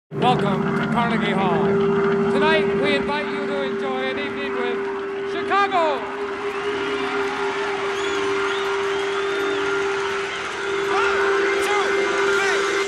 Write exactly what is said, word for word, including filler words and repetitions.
Welcome to Carnegie Hall. Tonight, we invite you to enjoy an evening with Chicago